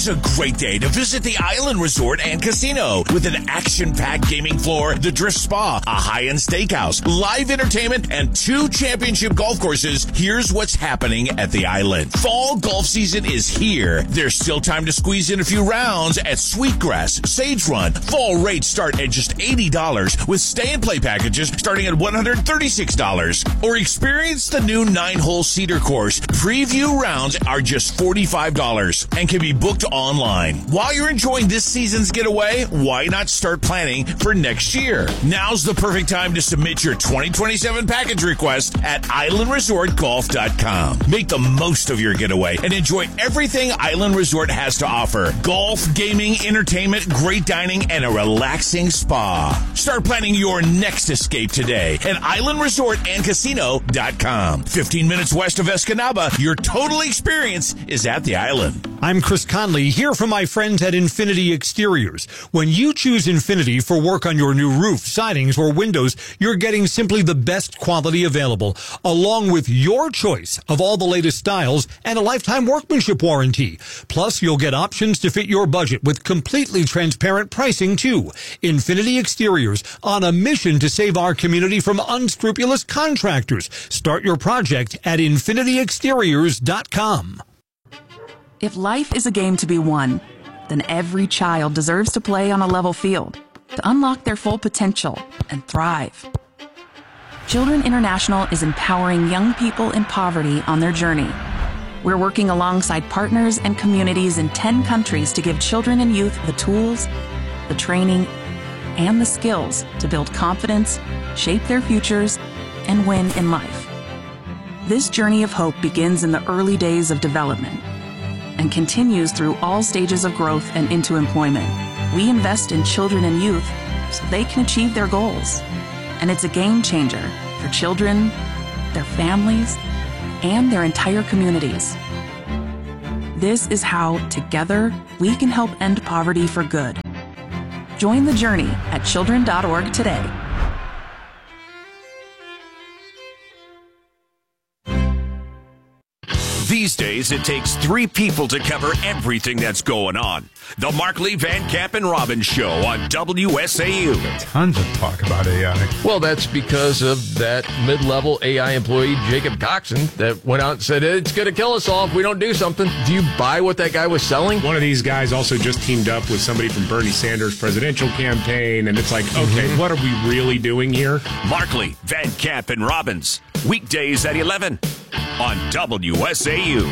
It's a great day to visit the Island Resort and Casino with an action-packed gaming floor, the Drift Spa, a high-end steakhouse, live entertainment, and 2 championship golf courses. Here's what's happening at the Island. Fall golf season is here. There's still time to squeeze in a few rounds at Sweetgrass, Sage Run. Fall rates start at just $80 with stay and play packages starting at $136. Or experience the new 9-hole Cedar course. Preview rounds are just $45 and can be booked online. While you're enjoying this season's getaway, why not start planning for next year? Now's the perfect time to submit your 2027 package request at islandresortgolf.com. Make the most of your getaway and enjoy everything Island Resort has to offer. Golf, gaming, entertainment, great dining, and a relaxing spa. Start planning your next escape today at islandresortandcasino.com. 15 minutes west of Escanaba, your total experience is at the Island. I'm Chris Conley, here from my friends at Infinity Exteriors. When you choose Infinity for work on your new roof, sidings, or windows, you're getting simply the best quality available, along with your choice of all the latest styles and a lifetime workmanship warranty. Plus, you'll get options to fit your budget with completely transparent pricing, too. Infinity Exteriors, on a mission to save our community from unscrupulous contractors. Start your project at infinityexteriors.com. If life is a game to be won, then every child deserves to play on a level field to unlock their full potential and thrive. Children International is empowering young people in poverty on their journey. We're working alongside partners and communities in 10 countries to give children and youth the tools, the training, and the skills to build confidence, shape their futures, and win in life. This journey of hope begins in the early days of development and continues through all stages of growth and into employment. We invest in children and youth so they can achieve their goals. And it's a game changer for children, their families, and their entire communities. This is how, together, we can help end poverty for good. Join the journey at children.org today. These days, it takes 3 people to cover everything that's going on. The Markley, Van Camp, and Robbins Show on WSAU. Tons of talk about AI. Well, that's because of that mid-level AI employee, Jacob Coxon, that went out and said, it's going to kill us all if we don't do something. Do you buy what that guy was selling? One of these guys also just teamed up with somebody from Bernie Sanders' presidential campaign, and it's like, okay, what are we really doing here? Markley, Van Camp, and Robbins. Weekdays at 11 on WSAU. All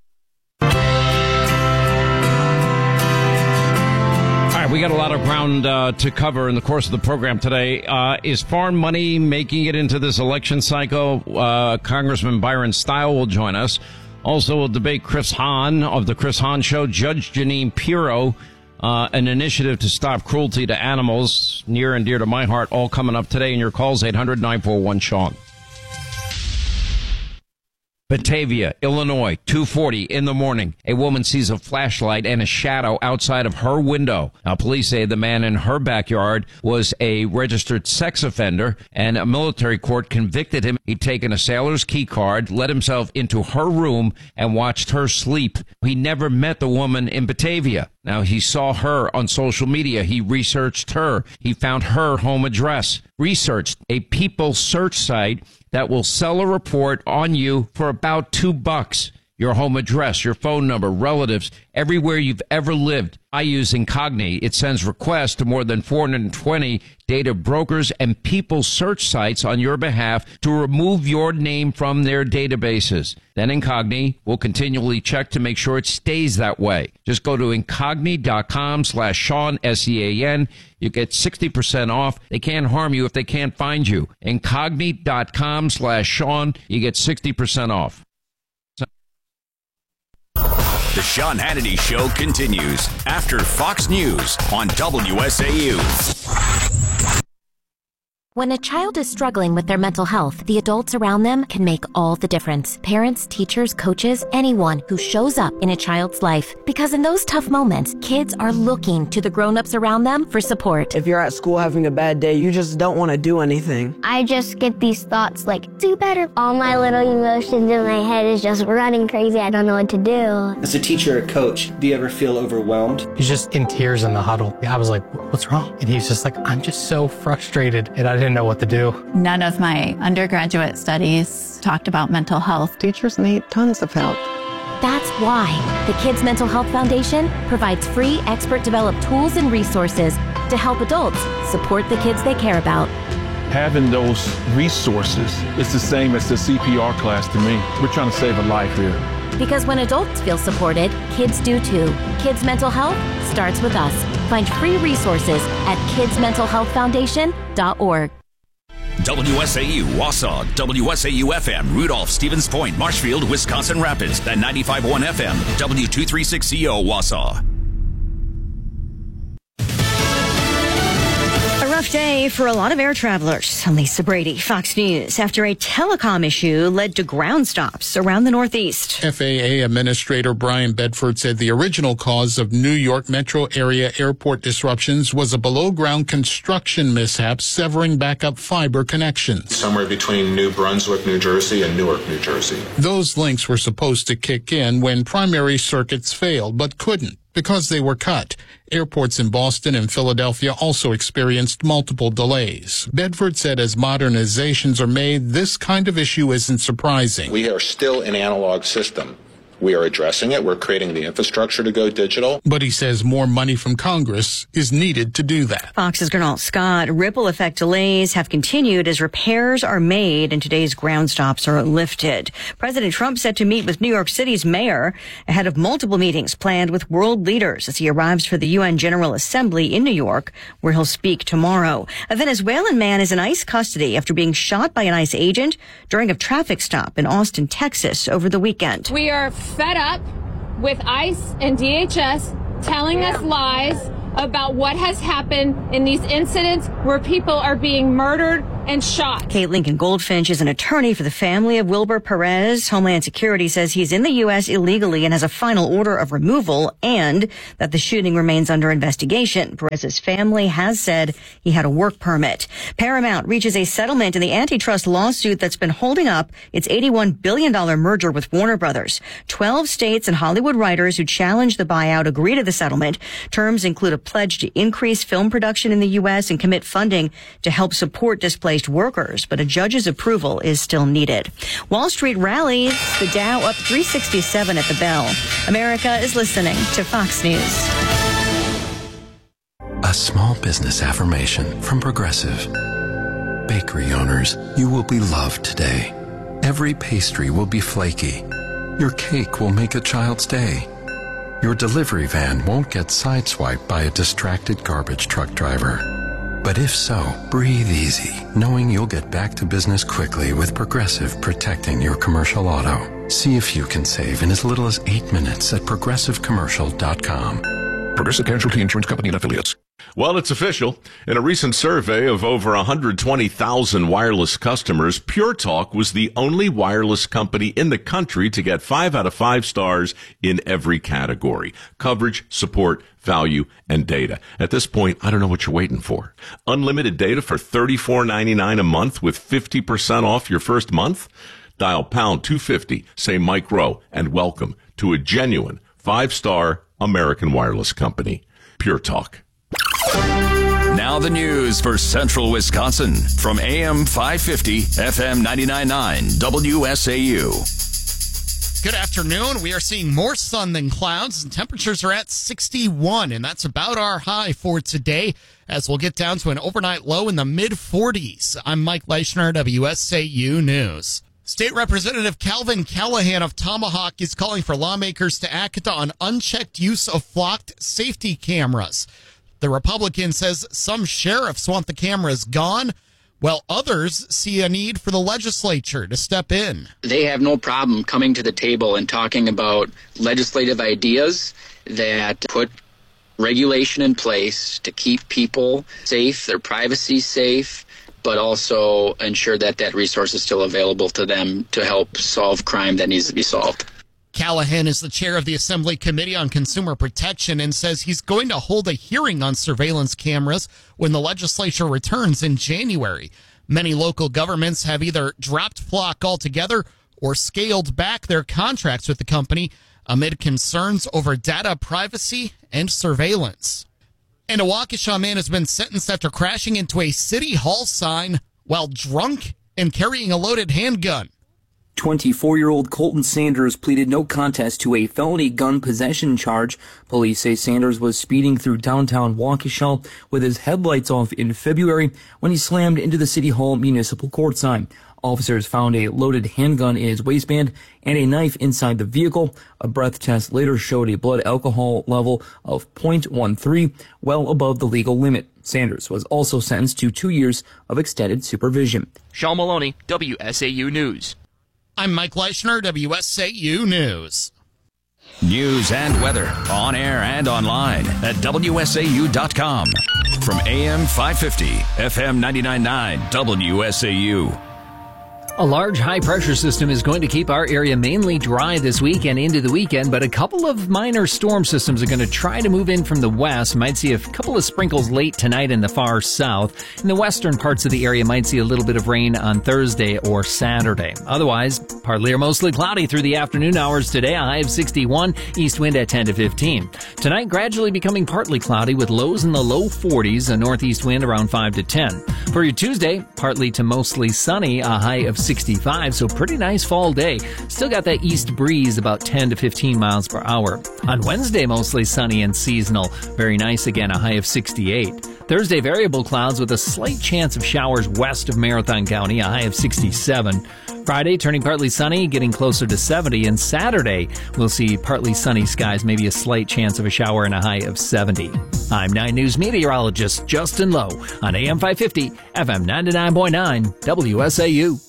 right, we got a lot of ground to cover in the course of the program today. Is foreign money making it into this election cycle? Congressman Byron Style will join us. Also, we'll debate Chris Hahn of the Chris Hahn Show, Judge Jeanine Pirro, an initiative to stop cruelty to animals, near and dear to my heart, all coming up today in your calls, 800-941-SEAN. Batavia, Illinois, 2:40 in the morning. A woman sees a flashlight and a shadow outside of her window. Now, police say the man in her backyard was a registered sex offender, and a military court convicted him. He'd taken a sailor's key card, let himself into her room, and watched her sleep. He never met the woman in Batavia. Now, he saw her on social media. He researched her. He found her home address. Researched a people search site that will sell a report on you for about $2. Your home address, your phone number, relatives, everywhere you've ever lived. I use Incogni. It sends requests to more than 420 data brokers and people search sites on your behalf to remove your name from their databases. Then Incogni will continually check to make sure it stays that way. Just go to incogni.com/Sean, SEAN. You get 60% off. They can't harm you if they can't find you. Incogni.com/Sean. You get 60% off. The Sean Hannity Show continues after Fox News on WSAU. When a child is struggling with their mental health, the adults around them can make all the difference. Parents, teachers, coaches, anyone who shows up in a child's life. Because in those tough moments, kids are looking to the grown-ups around them for support. If you're at school having a bad day, you just don't want to do anything. I just get these thoughts like, do better. All my little emotions in my head is just running crazy. I don't know what to do. As a teacher or coach, do you ever feel overwhelmed? He's just in tears in the huddle. I was like, what's wrong? And he's just like, I'm just so frustrated. And I didn't know what to do. None of my undergraduate studies talked about mental health. Teachers need tons of help. That's why the Kids Mental Health Foundation provides free expert-developed tools and resources to help adults support the kids they care about. Having those resources is the same as the CPR class to me. We're trying to save a life here. Because when adults feel supported, kids do too. Kids Mental Health starts with us. Find free resources at kidsmentalhealthfoundation.org. WSAU, Wausau, WSAU-FM, Rudolph, Stevens Point, Marshfield, Wisconsin Rapids, and 95.1 FM, W236CO, Wausau. Rough day for a lot of air travelers. I'm Lisa Brady, Fox News. After a telecom issue led to ground stops around the Northeast. FAA Administrator Brian Bedford said the original cause of New York metro area airport disruptions was a below-ground construction mishap severing backup fiber connections. Somewhere between New Brunswick, New Jersey and Newark, New Jersey. Those links were supposed to kick in when primary circuits failed, but couldn't because they were cut. Airports in Boston and Philadelphia also experienced multiple delays. Bedford said as modernizations are made, this kind of issue isn't surprising. We are still an analog system. We are addressing it. We're creating the infrastructure to go digital. But he says more money from Congress is needed to do that. Fox's Gernal Scott. Ripple effect delays have continued as repairs are made and today's ground stops are lifted. President Trump set to meet with New York City's mayor ahead of multiple meetings planned with world leaders as he arrives for the UN General Assembly in New York, where he'll speak tomorrow. A Venezuelan man is in ICE custody after being shot by an ICE agent during a traffic stop in Austin, Texas over the weekend. We are fed up with ICE and DHS telling us lies about what has happened in these incidents where people are being murdered and shot. Kate Lincoln Goldfinch is an attorney for the family of Wilbur Perez. Homeland Security says he's in the U.S. illegally and has a final order of removal and that the shooting remains under investigation. Perez's family has said he had a work permit. Paramount reaches a settlement in the antitrust lawsuit that's been holding up its $81 billion merger with Warner Brothers. 12 states and Hollywood writers who challenged the buyout agree to the settlement. Terms include a pledge to increase film production in the U.S. and commit funding to help support displaced workers, but a judge's approval is still needed. Wall Street rallies, the Dow up 367 at the bell. America is listening to Fox News. A small business affirmation from Progressive. Bakery owners, you will be loved today. Every pastry will be flaky. Your cake will make a child's day. Your delivery van won't get sideswiped by a distracted garbage truck driver. But if so, breathe easy, knowing you'll get back to business quickly with Progressive protecting your commercial auto. See if you can save in as little as 8 minutes at progressivecommercial.com. Progressive Casualty Insurance Company and Affiliates. Well, it's official. In a recent survey of over 120,000 wireless customers, Pure Talk was the only wireless company in the country to get 5 out of 5 stars in every category: coverage, support, value, and data. At this point, I don't know what you're waiting for. Unlimited data for $34.99 a month with 50% off your first month? Dial pound 250, say Mike Rowe, and welcome to a genuine 5-star American wireless company. Pure Talk. Now the news for Central Wisconsin from AM 550, FM 99.9, WSAU. Good afternoon. We are seeing more sun than clouds, and temperatures are at 61, and that's about our high for today, as we'll get down to an overnight low in the mid-40s. I'm Mike Leischner, WSAU News. State Representative Calvin Callahan of Tomahawk is calling for lawmakers to act on unchecked use of flocked safety cameras. The Republican says some sheriffs want the cameras gone, while others see a need for the legislature to step in. They have no problem coming to the table and talking about legislative ideas that put regulation in place to keep people safe, their privacy safe, but also ensure that that resource is still available to them to help solve crime that needs to be solved. Callahan is the chair of the Assembly Committee on Consumer Protection and says he's going to hold a hearing on surveillance cameras when the legislature returns in January. Many local governments have either dropped Flock altogether or scaled back their contracts with the company amid concerns over data privacy and surveillance. And a Waukesha man has been sentenced after crashing into a city hall sign while drunk and carrying a loaded handgun. 24-year-old Colton Sanders pleaded no contest to a felony gun possession charge. Police say Sanders was speeding through downtown Waukesha with his headlights off in February when he slammed into the City Hall Municipal Court sign. Officers found a loaded handgun in his waistband and a knife inside the vehicle. A breath test later showed a blood alcohol level of 0.13, well above the legal limit. Sanders was also sentenced to 2 years of extended supervision. Sean Maloney, WSAU News. I'm Mike Leischner, WSAU News. News and weather on air and online at WSAU.com. From AM 550, FM 99.9, WSAU. A large high-pressure system is going to keep our area mainly dry this week and into the weekend, but a couple of minor storm systems are going to try to move in from the west. Might see a couple of sprinkles late tonight in the far south. In the western parts of the area, might see a little bit of rain on Thursday or Saturday. Otherwise, partly or mostly cloudy through the afternoon hours today, a high of 61, east wind at 10 to 15. Tonight, gradually becoming partly cloudy with lows in the low 40s, a northeast wind around 5 to 10. For your Tuesday, partly to mostly sunny, a high of 65, so pretty nice fall day. Still got that east breeze about 10 to 15 miles per hour. On Wednesday, mostly sunny and seasonal. Very nice again, a high of 68. Thursday, variable clouds with a slight chance of showers west of Marathon County, a high of 67. Friday, turning partly sunny, getting closer to 70. And Saturday, we'll see partly sunny skies, maybe a slight chance of a shower and a high of 70. I'm 9 News meteorologist Justin Lowe on AM 550, FM 99.9, WSAU.